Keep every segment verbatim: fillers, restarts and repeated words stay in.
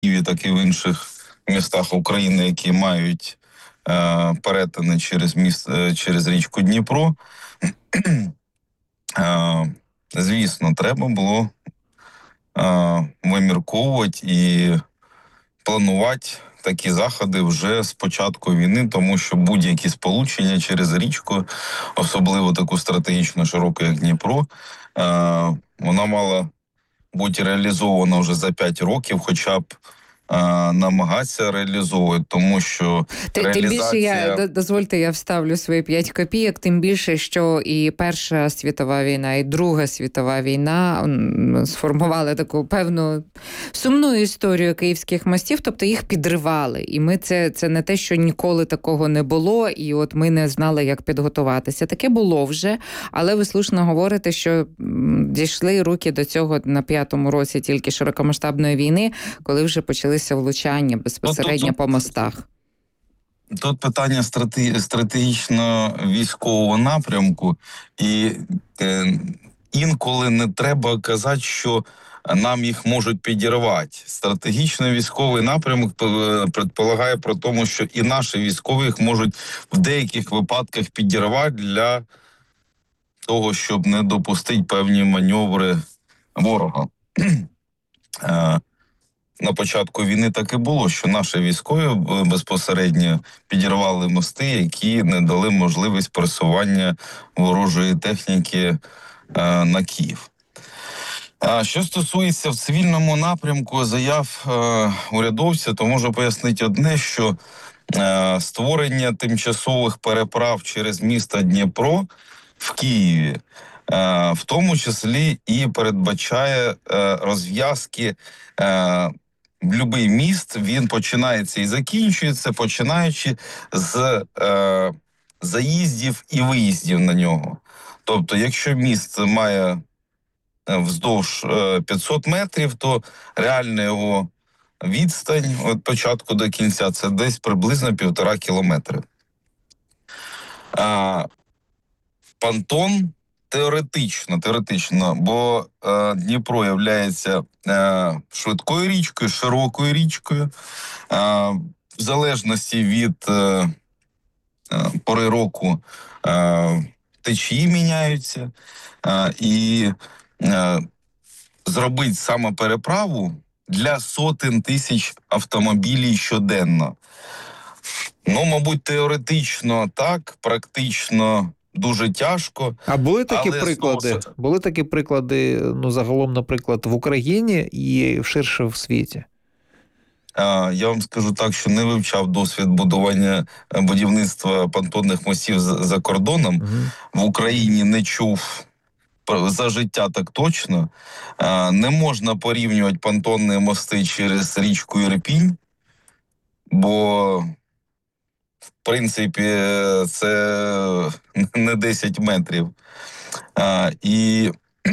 Києві, так і в інших містах України, які мають е, перетини через міст, е, через річку Дніпро. е, звісно, треба було е, вимірковувати і планувати такі заходи вже з початку війни, тому що будь-які сполучення через річку, особливо таку стратегічно широку, як Дніпро, е, вона мала бути реалізована вже за п'ять років, хоча б е, намагатися реалізовувати, тому що Тим реалізація... більше, я, дозвольте, я вставлю свої п'ять копійок, тим більше, що і Перша світова війна, і Друга світова війна сформували таку певну сумну історію київських мостів, тобто їх підривали. І ми це, це не те, що ніколи такого не було, і от ми не знали, як підготуватися. Таке було вже, але ви слушно говорите, що дійшли руки до цього на п'ятому році тільки широкомасштабної війни, коли вже почалися влучання безпосередньо ну, тут, по мостах. Тут питання стратegi- стратегічно військового напрямку, і е, інколи не треба казати, що нам їх можуть підірвати. Стратегічно військовий напрямок предполагає про тому, що і наші військові їх можуть в деяких випадках підірвати для того, щоб не допустити певні маневри ворога. е, На початку війни так і було, що наші військові безпосередньо підірвали мости, які не дали можливість пересування ворожої техніки е, на Київ. А що стосується в цивільному напрямку заяв е, урядовця, то можу пояснити одне, що е, створення тимчасових переправ через місто Дніпро в Києві е, в тому числі і передбачає е, розв'язки е, будь-який міст, він починається і закінчується, починаючи з е, заїздів і виїздів на нього. Тобто, якщо міст має вздовж е, п'ятсот метрів, то реальна його відстань від початку до кінця – це десь приблизно півтора кілометри. Е, понтон теоретично, теоретично, бо е, Дніпро є е, швидкою річкою, широкою річкою. Е, в залежності від е, е, пори року е, течії міняються. Е, і е, зробити саме переправу для сотень тисяч автомобілів щоденно. Ну, мабуть, теоретично так, практично дуже тяжко. А були такі але приклади? знову... Були такі приклади, ну, загалом, наприклад, в Україні і ширше в світі? А, я вам скажу так, що не вивчав досвід будування будівництва понтонних мостів за, за кордоном. Угу. В Україні не чув за життя так точно. А, не можна порівнювати понтонні мости через річку Ірпінь, бо в принципі, це не десять метрів. А, і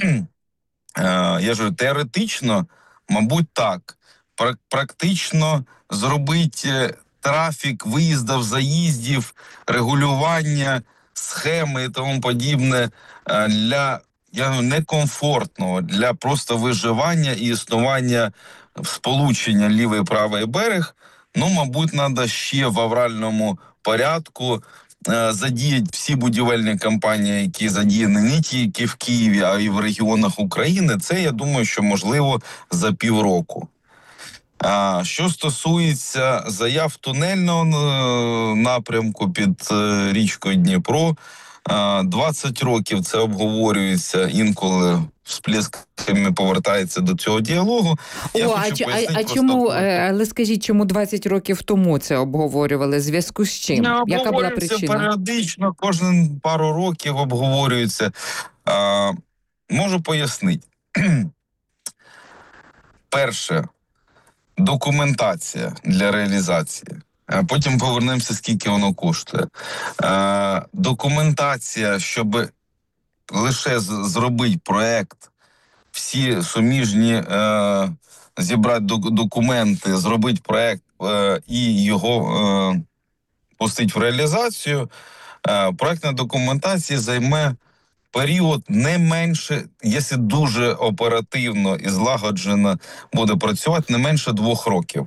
а, я ж теоретично, мабуть, так. Практично зробити трафік виїздів, заїздів, регулювання, схеми і тому подібне для я, некомфортного, для просто виживання і існування сполучення лівий і правий берег, ну, мабуть, треба ще в авральному порядку е, задіяти всі будівельні компанії, які задіяні не тільки в Києві, а й в регіонах України. Це, я думаю, що можливо за півроку. А що стосується заяв тунельного напрямку під е, річкою Дніпро, е, двадцять років це обговорюється, інколи всплесками повертається до цього діалогу. О, а, а, а чому, але скажіть, чому двадцять років тому це обговорювали? Зв'язку з чим? Не Яка була причина? Періодично, кожен пару років обговорюється. А, можу пояснити. Перше, документація для реалізації. А потім повернемося, скільки воно коштує. А, документація, щоб лише зробити проект, всі суміжні е, зібрати документи, зробити проект е, і його е, пустити в реалізацію, е, проектна документація займе період не менше, якщо дуже оперативно і злагоджено буде працювати, не менше двох років.